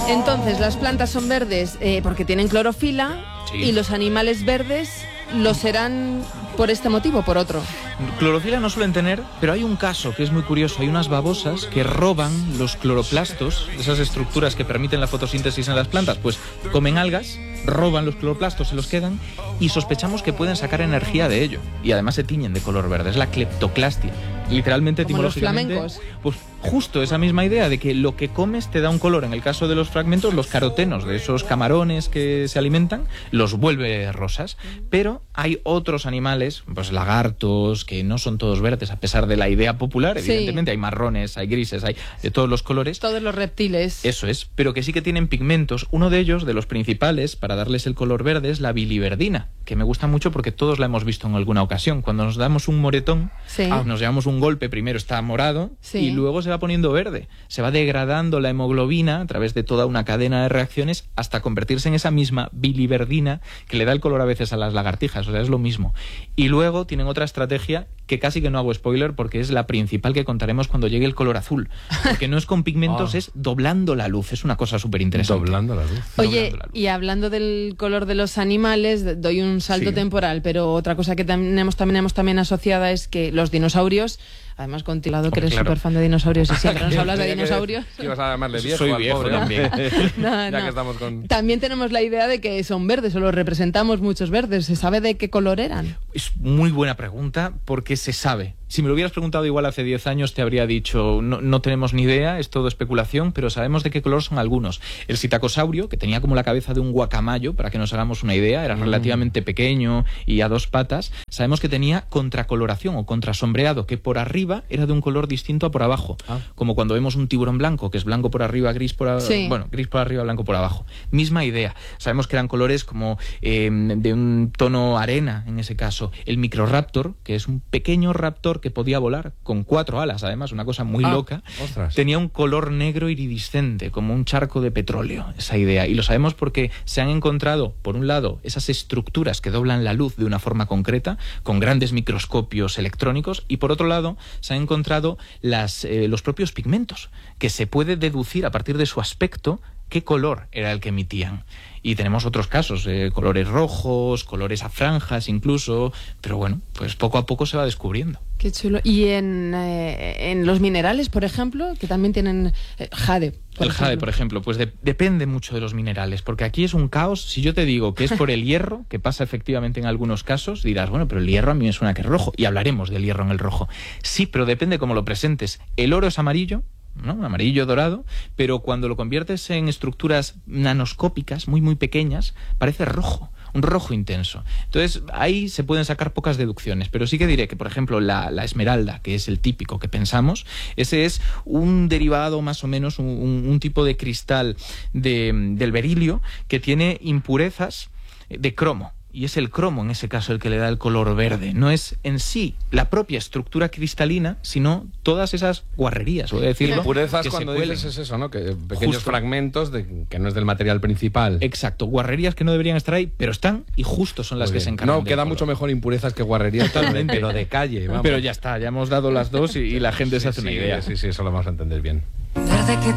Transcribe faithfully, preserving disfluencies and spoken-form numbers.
Entonces, las plantas son verdes eh, porque tienen clorofila, sí, y los animales verdes lo serán por este motivo o por otro. Clorofila no suelen tener, pero hay un caso que es muy curioso. Hay unas babosas que roban los cloroplastos, esas estructuras que permiten la fotosíntesis en las plantas, pues comen algas, roban los cloroplastos, se los quedan y sospechamos que pueden sacar energía de ello. Y además se tiñen de color verde, es la cleptoclastia. Literalmente, como los flamencos. Pues justo esa misma idea de que lo que comes te da un color. En el caso de los fragmentos, los carotenos de esos camarones que se alimentan los vuelve rosas. Pero hay otros animales, pues lagartos, que no son todos verdes a pesar de la idea popular. Sí. Evidentemente hay marrones, hay grises, hay de todos los colores. Todos los reptiles. Eso es, pero que sí que tienen pigmentos. Uno de ellos, de los principales, para darles el color verde, es la biliverdina, que me gusta mucho porque todos la hemos visto en alguna ocasión. Cuando nos damos un moretón, sí, nos llevamos un golpe, primero está morado, sí, y luego se va poniendo verde. Se va degradando la hemoglobina a través de toda una cadena de reacciones hasta convertirse en esa misma biliverdina que le da el color a veces a las lagartijas. O sea, es lo mismo. Y luego tienen otra estrategia que casi que no hago spoiler porque es la principal que contaremos cuando llegue el color azul. Porque no es con pigmentos, oh, es doblando la luz. Es una cosa súper interesante. Doblando la luz. Oye, la luz. Y hablando del color de los animales, doy un salto, sí, temporal, pero otra cosa que tenemos, también tenemos también asociada es que los dinosaurios, además contigo, que eres súper claro. fan de dinosaurios y siempre nos hablas de dinosaurios. Que ibas a llamarle viejo. Soy viejo pobre, también. no, ya no. que estamos con... También tenemos la idea de que son verdes, o los representamos muchos verdes. ¿Se sabe de qué color eran? Es muy buena pregunta porque se sabe. Si me lo hubieras preguntado igual hace diez años te habría dicho no, no tenemos ni idea, es todo especulación, pero sabemos de qué color son algunos. El psitacosaurio, que tenía como la cabeza de un guacamayo, para que nos hagamos una idea, era mm. relativamente pequeño y a dos patas, sabemos que tenía contracoloración o contrasombreado, que por arriba era de un color distinto a por abajo, ah. como cuando vemos un tiburón blanco, que es blanco por arriba, gris por abajo, sí. bueno, gris por arriba, blanco por abajo. Misma idea. Sabemos que eran colores como eh, de un tono arena, en ese caso. El microraptor, que es un pequeño raptor que podía volar con cuatro alas, además, una cosa muy ah, loca, ostras. Tenía un color negro iridiscente, como un charco de petróleo, esa idea. Y lo sabemos porque se han encontrado, por un lado, esas estructuras que doblan la luz de una forma concreta, con grandes microscopios electrónicos, y por otro lado, se han encontrado las, eh, los propios pigmentos, que se puede deducir a partir de su aspecto qué color era el que emitían. Y tenemos otros casos, eh, colores rojos, colores a franjas incluso, pero bueno, pues poco a poco se va descubriendo. Qué chulo. Y en, eh, en los minerales, por ejemplo, que también tienen eh, jade. Por el ejemplo. jade, por ejemplo, pues de, depende mucho de los minerales, porque aquí es un caos. Si yo te digo que es por el hierro, que pasa efectivamente en algunos casos, dirás, bueno, pero el hierro a mí me suena que es rojo, y hablaremos del hierro en el rojo. Sí, pero depende cómo lo presentes. El oro es amarillo, ¿no? Un amarillo dorado, pero cuando lo conviertes en estructuras nanoscópicas, muy muy pequeñas, parece rojo, un rojo intenso. Entonces ahí se pueden sacar pocas deducciones, pero sí que diré que, por ejemplo, la, la esmeralda, que es el típico que pensamos, ese es un derivado más o menos, un, un, un tipo de cristal de, del berilio que tiene impurezas de cromo. Y es el cromo, en ese caso, el que le da el color verde. No es en sí la propia estructura cristalina, sino todas esas guarrerías, voy a decirlo. Impurezas, cuando dices es eso, ¿no? Que pequeños justo. fragmentos de, que no es del material principal. Exacto, guarrerías que no deberían estar ahí, pero están, y justo son las que se encargan. No, queda mucho mejor impurezas que guarrerías, totalmente, pero de calle. Vamos. Pero ya está, ya hemos dado las dos y, y la gente sí, se hace sí, una idea. Sí, sí, eso lo vamos a entender bien. Verde que